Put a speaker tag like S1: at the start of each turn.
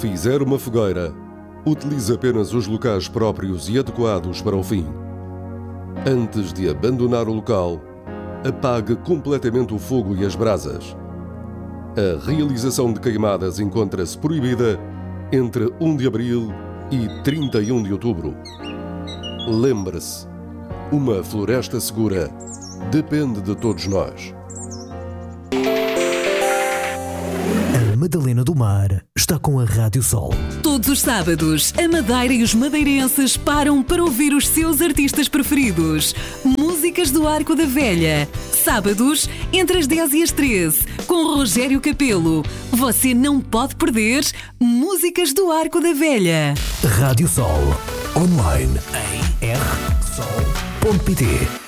S1: fizer uma fogueira, utilize apenas os locais próprios e adequados para o fim. Antes de abandonar o local, apague completamente o fogo e as brasas. A realização de queimadas encontra-se proibida entre 1 de abril e 31 de outubro. Lembre-se, uma floresta segura depende de todos nós.
S2: A Madalena do Mar está com a Rádio Sol.
S3: Todos os sábados, a Madeira e os madeirenses param para ouvir os seus artistas preferidos. Músicas do Arco da Velha. Sábados, entre as 10 e as 13, com Rogério Capelo. Você não pode perder Músicas do Arco da Velha.
S2: Rádio Sol. Online em rsol.pt.